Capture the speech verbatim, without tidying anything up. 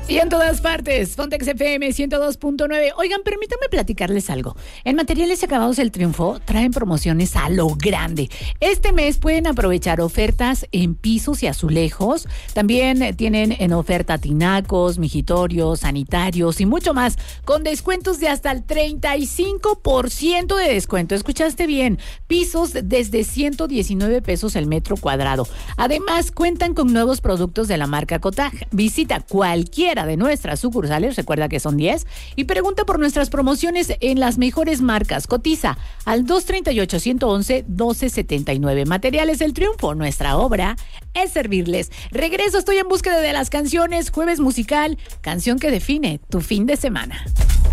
Y en todas partes, Pontex F M ciento dos punto nueve. Oigan, permítanme platicarles algo. En Materiales y Acabados El Triunfo traen promociones a lo grande. Este mes pueden aprovechar ofertas en pisos y azulejos. También tienen en oferta tinacos, mijitorios, sanitarios y mucho más, con descuentos de hasta el treinta y cinco por ciento de descuento. ¿Escuchaste bien? Pisos desde ciento diecinueve pesos el metro cuadrado. Además, cuentan con nuevos productos de la marca Cotag. Visita cualquier de nuestras sucursales, recuerda que son diez, y pregunta por nuestras promociones en las mejores marcas. Cotiza al dos treinta y ocho, ciento once, doce setenta y nueve. Materiales El Triunfo, nuestra obra es servirles. Regreso, estoy en búsqueda de las canciones, jueves musical, canción que define tu fin de semana.